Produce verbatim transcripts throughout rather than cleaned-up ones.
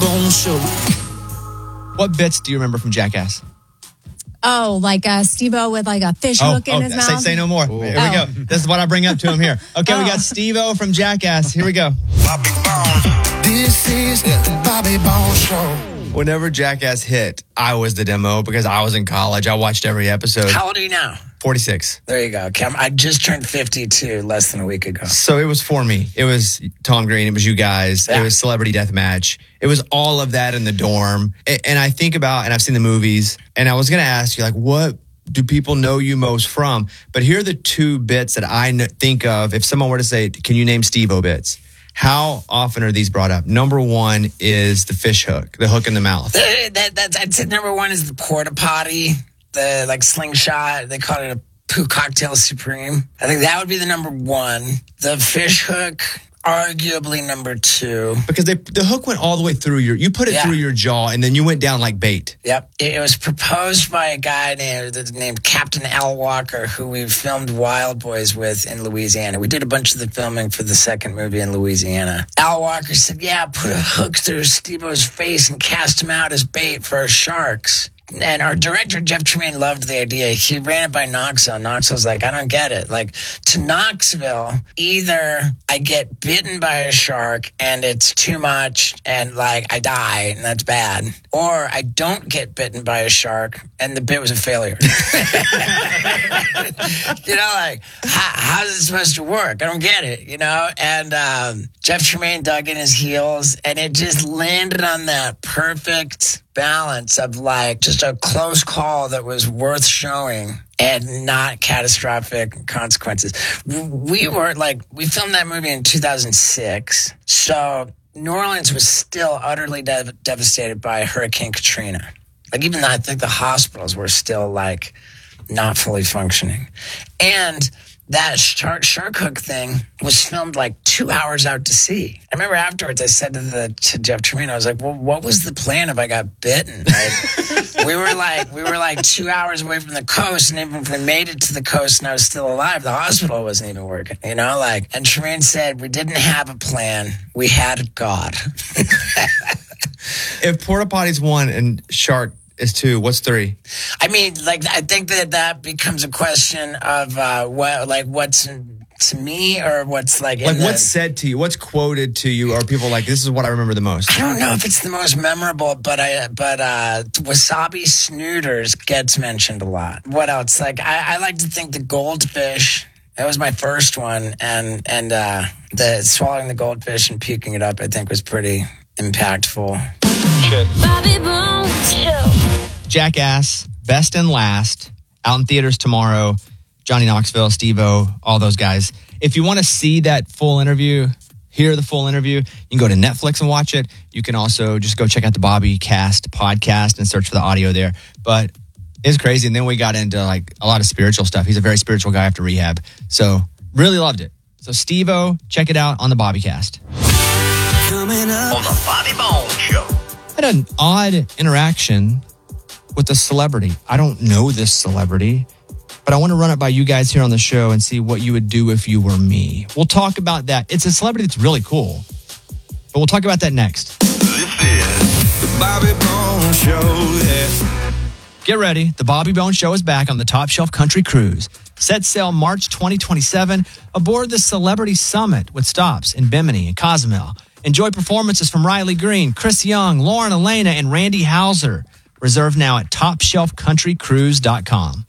Bone Show. What bits do you remember from Jackass? Oh, like uh, Steve-O with like a fish oh, hook in oh, his say, mouth? Say no more. Ooh. Here Oh. we go. This is what I bring up to him here. Okay, Oh. we got Steve-O from Jackass. Here we go. Bobby Bone. This is the Bobby Bone Show. Whenever Jackass hit, I was the demo because I was in college. I watched every episode. How old are you now? forty-six. There you go. Cam, I just turned fifty-two less than a week ago. So it was for me. It was Tom Green. It was you guys. Yeah. It was Celebrity Deathmatch. It was all of that in the dorm. A- And I think about, and I've seen the movies, and I was going to ask you, like, what do people know you most from? But here are the two bits that I n- think of. If someone were to say, can you name Steve-O bits? How often are these brought up? Number one is the fish hook, the hook in the mouth. Uh, that, that, I'd say number one is the porta potty, the like slingshot. They call it a poo cocktail supreme. I think that would be the number one. The fish hook, arguably number two. Because they, the hook went all the way through your, you put it Yeah. through your jaw and then you went down like bait. Yep. It, it was proposed by a guy named, named Captain Al Walker, who we filmed Wild Boys with in Louisiana. We did a bunch of the filming for the second movie in Louisiana. Al Walker said, yeah, put a hook through Steve-O's face and cast him out as bait for our sharks. And our director, Jeff Tremaine, loved the idea. He ran it by Knoxville. Knoxville's like, I don't get it. Like, to Knoxville, either I get bitten by a shark and it's too much and, like, I die and that's bad, or I don't get bitten by a shark and the bit was a failure. You know, like, how, how's it supposed to work? I don't get it, you know? And um, Jeff Tremaine dug in his heels and it just landed on that perfect balance of like just a close call that was worth showing and not catastrophic consequences. We were like, we filmed that movie in two thousand six. So New Orleans was still utterly dev- devastated by Hurricane Katrina. Like, even though I think the hospitals were still like not fully functioning. And that shark, shark hook thing was filmed like two hours out to sea. I remember afterwards I said to the to Jeff Tremaine, I was like, well, what was the plan if I got bitten? Like, we were like we were like two hours away from the coast, and even if we made it to the coast and I was still alive, the hospital wasn't even working, you know? Like, and Tremaine said, we didn't have a plan. We had God. If porta potty's one and shark is two, what's three? I mean, like, I think that that becomes a question of uh, what, like, what's to me or what's like, in Like, the, what's said to you? What's quoted to you? Are people like, this is what I remember the most? I don't know if it's the most memorable, but I, but uh, wasabi snooters gets mentioned a lot. What else? Like, I, I like to think the goldfish. That was my first one, and and uh, the swallowing the goldfish and puking it up, I think, was pretty impactful. Bobby Bone Show. Jackass, Best and Last, out in theaters tomorrow. Johnny Knoxville, Steve-O, all those guys. If you want to see that full interview, hear the full interview, you can go to Netflix and watch it. You can also just go check out the Bobby Cast podcast and search for the audio there. But it's crazy. And then we got into like a lot of spiritual stuff. He's a very spiritual guy after rehab. So really loved it. So Steve-O, check it out on the Bobby Cast. Coming up On the Bobby Bone Show. I had an odd interaction with a celebrity. I don't know this celebrity, but I want to run it by you guys here on the show and see what you would do if you were me. We'll talk about that. It's a celebrity that's really cool, but we'll talk about that next. This is the Bobby Bone Show. Yeah. Get ready. The Bobby Bone Show is back on the Top Shelf Country Cruise. Set sail March twenty twenty-seven aboard the Celebrity Summit with stops in Bimini and Cozumel. Enjoy performances from Riley Green, Chris Young, Lauren Elena, and Randy Hauser. Reserve now at top shelf country cruise dot com.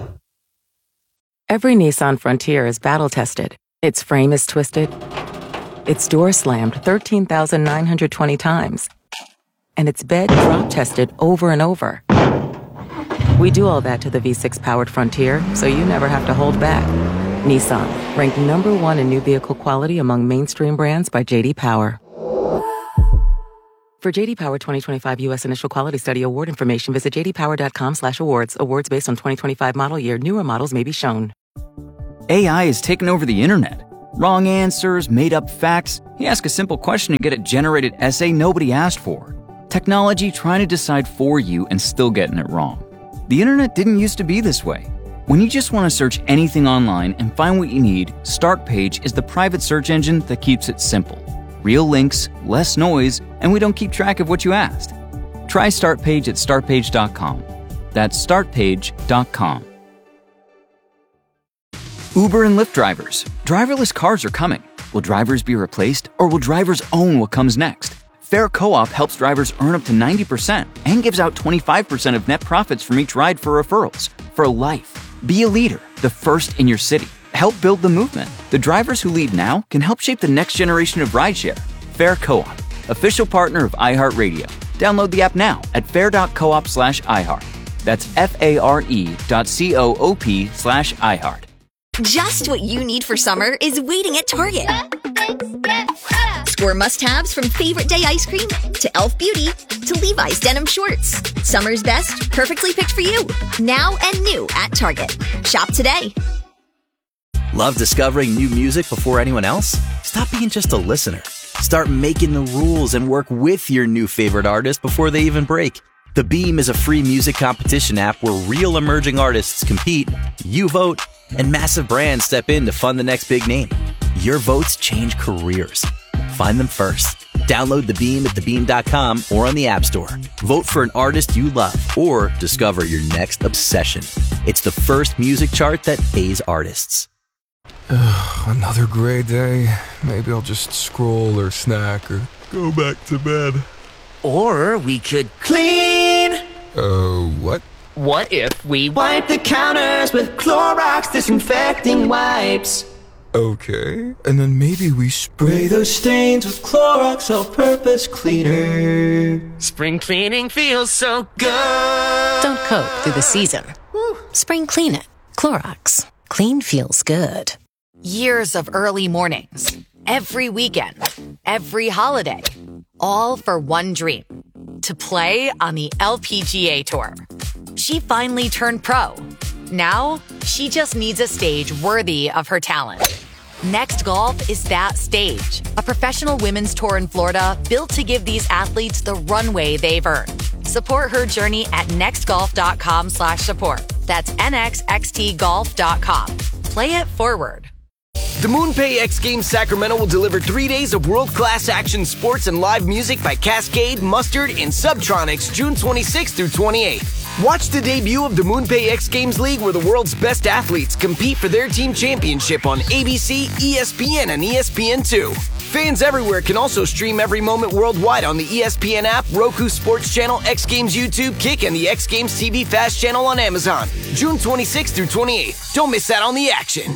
Every Nissan Frontier is battle-tested. Its frame is twisted. Its door slammed thirteen thousand nine hundred twenty times. And its bed drop-tested over and over. We do all that to the V six powered Frontier, so you never have to hold back. Nissan, ranked number one in new vehicle quality among mainstream brands by J D Power. For J D Power twenty twenty-five U S Initial Quality Study Award information, visit j d power dot com slash awards. Awards based on twenty twenty-five model year. Newer models may be shown. A I has taken over the internet. Wrong answers, made-up facts. You ask a simple question and get a generated essay nobody asked for. Technology trying to decide for you and still getting it wrong. The internet didn't used to be this way. When you just want to search anything online and find what you need, Startpage is the private search engine that keeps it simple. Real links, less noise, and we don't keep track of what you asked. Try Startpage at startpage dot com. That's startpage dot com. Uber and Lyft drivers. Driverless cars are coming. Will drivers be replaced, or will drivers own what comes next? Fair Co-op helps drivers earn up to ninety percent and gives out twenty-five percent of net profits from each ride for referrals. For life. Be a leader, the first in your city. Help build the movement. The drivers who lead now can help shape the next generation of rideshare. Fair Co-op, official partner of iHeartRadio. Download the app now at fair.coop slash iHeart. That's F-A-R-E dot C-O-O-P slash iHeart. Just what you need for summer is waiting at Target. Score must-haves from favorite day ice cream to e l f Beauty to Levi's denim shorts. Summer's best, perfectly picked for you. Now and new at Target. Shop today. Love discovering new music before anyone else? Stop being just a listener. Start making the rules and work with your new favorite artist before they even break. The Beam is a free music competition app where real emerging artists compete, you vote, and massive brands step in to fund the next big name. Your votes change careers. Find them first. Download The Beam at the beam dot com or on the App Store. Vote for an artist you love or discover your next obsession. It's the first music chart that pays artists. Another gray day. Maybe I'll just scroll or snack or go back to bed. Or we could clean. Uh, what? What if we wipe the counters with Clorox disinfecting wipes? Okay. And then maybe we spray those stains with Clorox all-purpose cleaner. Spring cleaning feels so good. Don't coat through the season. Spring clean it. Clorox. Clean feels good. Years of early mornings, every weekend, every holiday, all for one dream, to play on the L P G A Tour. She finally turned pro. Now, she just needs a stage worthy of her talent. Next Golf is that stage, a professional women's tour in Florida built to give these athletes the runway they've earned. Support her journey at nextgolf.com slash support. That's N X X T golf dot com. Play it forward. The MoonPay X Games Sacramento will deliver three days of world-class action sports and live music by Cascade, Mustard, and Subtronics June twenty-sixth through twenty-eighth. Watch the debut of the MoonPay X Games League where the world's best athletes compete for their team championship on A B C, E S P N, and E S P N two. Fans everywhere can also stream every moment worldwide on the E S P N app, Roku Sports Channel, X Games YouTube, Kick, and the X Games T V Fast Channel on Amazon. June twenty-sixth through twenty-eighth. Don't miss out on the action.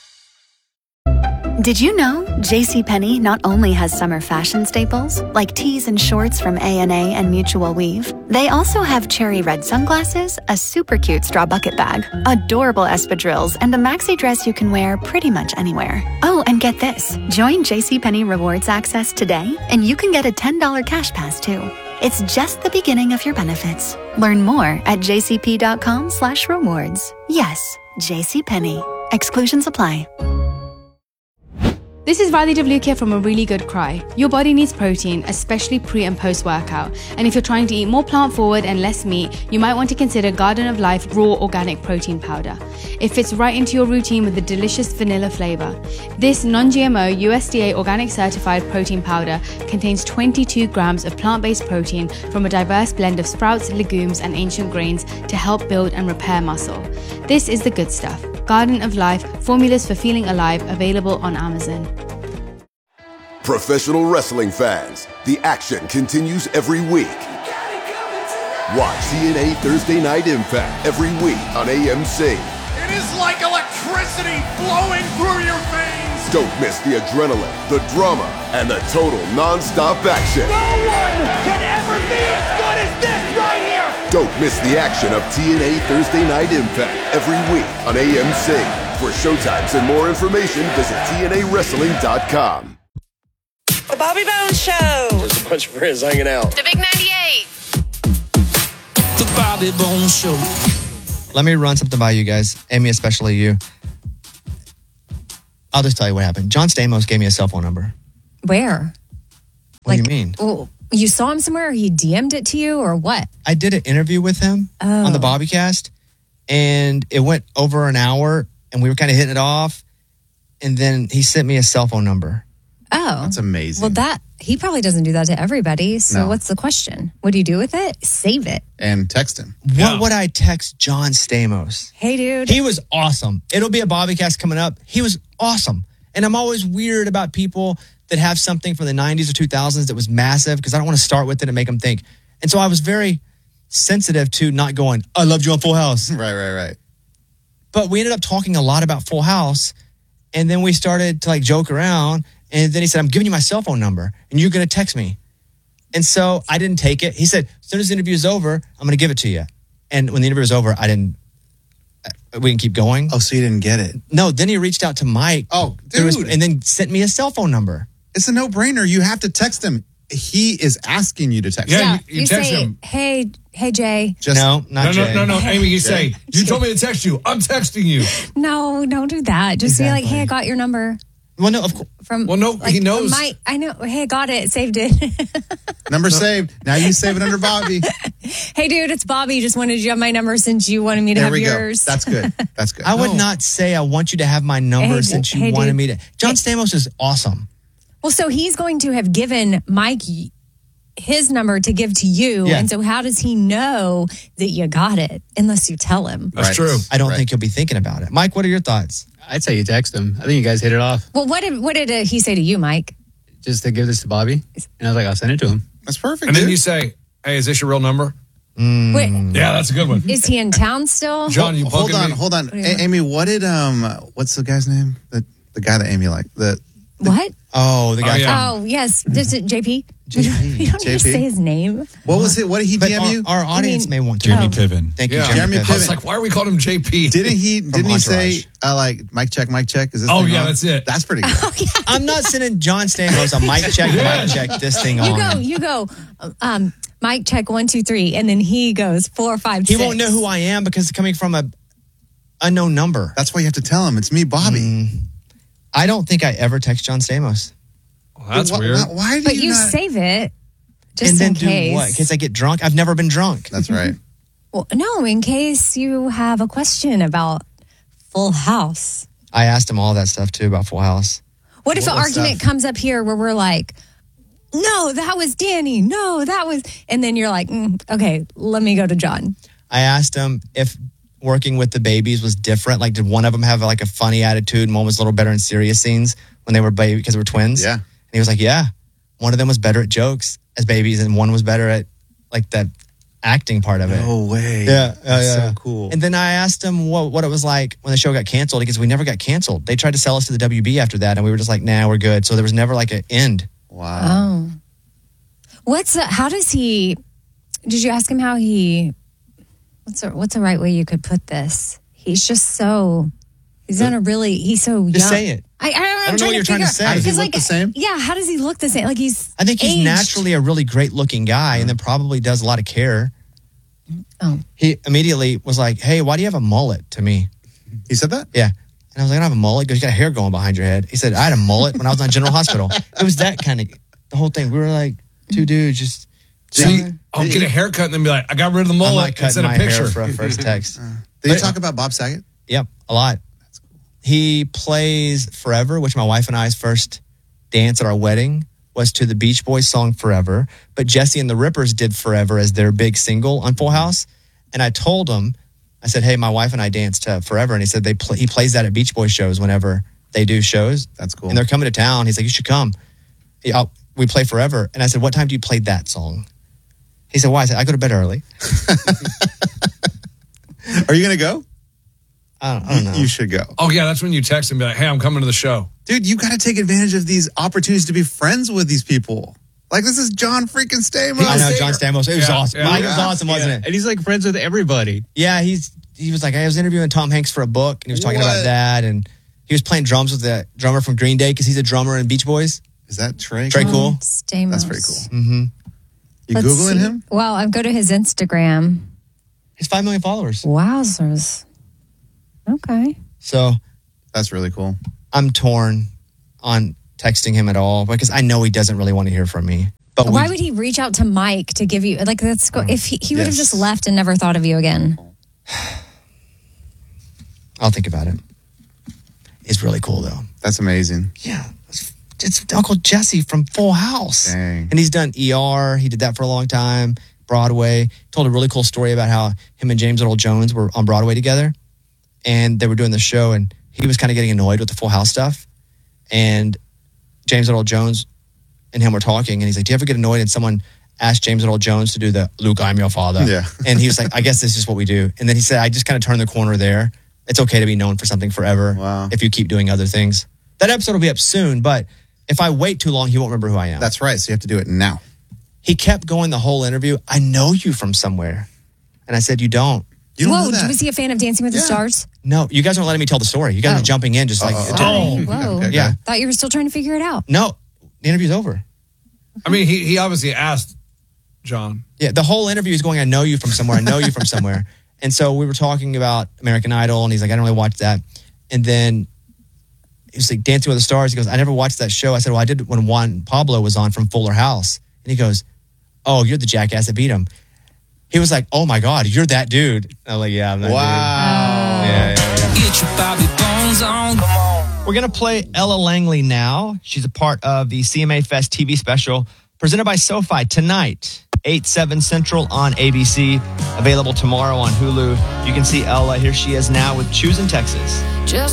Did you know JCPenney not only has summer fashion staples like tees and shorts from A and A and Mutual Weave, they also have cherry red sunglasses, a super cute straw bucket bag, adorable espadrilles, and a maxi dress you can wear pretty much anywhere. Oh, and get this. Join JCPenney Rewards Access today, and you can get a ten dollars cash pass too. It's just the beginning of your benefits. Learn more at jcp.com slash rewards. Yes, JCPenney. Exclusions apply. This is Riley DeVlukia from A Really Good Cry. Your body needs protein, especially pre and post workout. And if you're trying to eat more plant forward and less meat, you might want to consider Garden of Life Raw Organic Protein Powder. It fits right into your routine with a delicious vanilla flavor. This non-G M O U S D A organic certified protein powder contains twenty-two grams of plant-based protein from a diverse blend of sprouts, legumes, and ancient grains to help build and repair muscle. This is the good stuff. Garden of Life, formulas for feeling alive, available on Amazon. Professional wrestling fans, the action continues every week. Watch T N A Thursday Night Impact every week on A M C. It is like electricity flowing through your veins. Don't miss the adrenaline, the drama, and the total non-stop action. No one can ever be as good as this right here. Don't miss the action of T N A Thursday Night Impact every week on A M C. For showtimes and more information, visit T N A wrestling dot com. The Bobby Bones Show. There's a bunch of friends hanging out. The Big ninety-eight. The Bobby Bones Show. Let me run something by you guys, Amy, especially you. I'll just tell you what happened. John Stamos gave me a cell phone number. Where? What like, do you mean? Oh, you saw him somewhere? Or he D M'd it to you or what? I did an interview with him oh. on the Bobbycast, and it went over an hour, and we were kind of hitting it off, and then he sent me a cell phone number. Oh. That's amazing. Well, that he probably doesn't do that to everybody. So No. what's the question? What do you do with it? Save it. And text him. What would I text John Stamos? Hey, dude. He was awesome. It'll be a Bobbycast coming up. He was awesome. And I'm always weird about people that have something from the nineties or two thousands that was massive because I don't want to start with it and make them think. And so I was very sensitive to not going, I loved you on Full House. Right, right, right. But we ended up talking a lot about Full House. And then we started to like joke around. And then he said, I'm giving you my cell phone number and you're going to text me. And so I didn't take it. He said, as soon as the interview is over, I'm going to give it to you. And when the interview was over, I didn't, we didn't keep going. Oh, so you didn't get it? No, then he reached out to Mike. Oh, There was- dude. and then sent me a cell phone number. It's a no-brainer. You have to text him. He is asking you to text him. Yeah, you, say, hey, hey, Jay. Just, no, not no, Jay. no, no, no, Amy, you Jay. say, you told me to text you. I'm texting you. No, don't do that. Just be like, Exactly. hey, I got your number Well, no, of course. from. Well, no, like, he knows. My, I know. Hey, I got it. Saved it. Number saved. Now you save it under Bobby. Hey, dude, it's Bobby. Just wanted you to have my number since you wanted me to There have we yours. go. That's good. That's good. I would not say I want you to have my number Hey, since you hey, wanted dude. me to. John Stamos is awesome. Well, so he's going to have given Mike his number to give to you. Yeah. And so how does he know that you got it unless you tell him? That's Right. true. I don't Right. think he'll be thinking about it. Mike, what are your thoughts? I'd say you text him. I think you guys hit it off. Well, what did, what did uh, he say to you, Mike? Just to give this to Bobby. And I was like, I'll send it to him. That's perfect. And then dude. you say, hey, is this your real number? Wait, Yeah, that's a good one. is he in town still? John, you hold bugging on, me? hold on. do you A- Amy, what did um? What's the guy's name? The the guy that Amy liked. The What? Oh, the guy. Oh, yeah. Oh, yes. This is J P. J P. You don't need to J P. say his name. what was it? What did he But D M our, you? our audience mean- may want to. Jeremy Piven. Thank you, Yeah. Jeremy, Jeremy I was Piven. like, why are we calling him J P? Didn't he? Didn't he say Entourage. uh, like mic check, mic check? Is this? Oh, thing yeah, on? that's it. That's pretty good. I'm not sending John Stamos a mic check, mic check this thing You on. go, you go, um, Mike, check one, two, three. And then he goes four, five, He six. won't know who I am because it's coming from a unknown number. That's why you have to tell him it's me, Bobby. Mm. I don't think I ever text John Stamos. Well, that's Why- weird. Why, why do But you, you not? save it just and then in do case. what? In case I get drunk? I've never been drunk. That's right. Well, no, in case you have a question about Full House. I asked him all that stuff too about Full House. What if What an was argument stuff? comes up here where we're like, no, that was Danny. No, that was. And then you're like, mm, okay, let me go to John. I asked him if working with the babies was different. Like, did one of them have like a funny attitude and one was a little better in serious scenes when they were baby because they were twins? Yeah. And he was like, yeah. One of them was better at jokes as babies and one was better at like the acting part of it. No way. Yeah, yeah, That's yeah. so cool. And then I asked him what, what it was like when the show got canceled because we never got canceled. They tried to sell us to the W B after that and we were just like, nah, we're good. So there was never like an end. Wow. Oh. What's the, how does he, did you ask him how he, what's a, what's the right way you could put this? He's just so, he's on a really, he's so Just young. say it. I, I don't know, I'm I don't know what you're trying to figure- say. Does he because, look the same? Yeah, how does he look the same? Like he's I think he's aged. naturally a really great looking guy and then probably does a lot of care. Oh. He immediately was like, hey, why do you have a mullet to me? He said that? Yeah. And I was like, I don't have a mullet. He goes, you got hair going behind your head. He said, I had a mullet when I was on General Hospital. It was that kind of, the whole thing. We were like, two dudes just. So you, I'll get a haircut and then be like, I got rid of the I'm mullet not and cutting send a my picture. hair for a first text. Did you talk about Bob Saget? Yep, a lot. He plays Forever, which my wife and I's first dance at our wedding was to the Beach Boys song Forever. But Jesse and the Rippers did Forever as their big single on Full House. And I told him, I said, hey, my wife and I danced to Forever. And he said they play, he plays that at Beach Boys shows whenever they do shows. That's cool. And they're coming to town. He's like, you should come. He, I'll, we play Forever. And I said, what time do you play that song? He said, why? I said, I go to bed early. Are you going to go? I don't, I don't know. You should go. Oh, yeah, that's when you text and be like, hey, I'm coming to the show. Dude, you got to take advantage of these opportunities to be friends with these people. Like, this is John freaking Stamos. I know, John Stamos. It was Yeah, awesome. yeah. Mike, it was awesome, wasn't Yeah. it? And he's like friends with everybody. Yeah, he's he was like, I was interviewing Tom Hanks for a book, and he was talking What? about that, and he was playing drums with the drummer from Green Day because he's a drummer in Beach Boys. Is that Trey? Trey Cool. Stamos. That's pretty cool. Mm-hmm. You Let's Googling see. him? Well, I go to his Instagram. He's five million followers. Wowzers. Okay. So That's really cool. I'm torn on texting him at all because I know he doesn't really want to hear from me. But Why we, would he reach out to Mike to give you like that's go, if he, he would have Yes. just left and never thought of you again? I'll think about it. It's really cool though. That's amazing. Yeah, it's it's Uncle Jesse from Full House. Dang. And he's done E R. He did that for a long time. Broadway. Told a really cool story about how him and James Earl Jones were on Broadway together. And they were doing the show, and he was kind of getting annoyed with the Full House stuff. And James Earl Jones and him were talking, and he's like, do you ever get annoyed? And someone asked James Earl Jones to do the Luke, I'm your father. Yeah. And he was like, I guess this is what we do. And then he said, I just kind of turned the corner there. It's okay to be known for something forever Wow. if you keep doing other things. That episode will be up soon, but if I wait too long, he won't remember who I am. That's right. So you have to do it now. He kept going the whole interview. I know you from somewhere. And I said, you don't. You don't Whoa, know that. was he a fan of Dancing with the Yeah. Stars? No, you guys aren't letting me tell the story. You guys Oh. are jumping in just like, Uh-oh. Oh, whoa. okay, okay. yeah. Thought you were still trying to figure it out. No, the interview's over. I mean, he, he obviously asked John. Yeah, the whole interview is going, I know you from somewhere. I know you from somewhere. And so we were talking about American Idol, and he's like, I don't really watch that. And then he was like, Dancing with the Stars. He goes, I never watched that show. I said, well, I did when Juan Pablo was on from Fuller House. And he goes, oh, you're the jackass that beat him. He was like, oh my God, you're that dude. And I'm like, yeah, I'm that Wow. dude. Yeah, yeah, yeah. Get your Bobby Bones on. Come on. We're going to play Ella Langley now. She's a part of the C M A Fest T V special presented by SoFi tonight, eight, seven Central on A B C. Available tomorrow on Hulu. You can see Ella. Here she is now with Choosing Texas. Just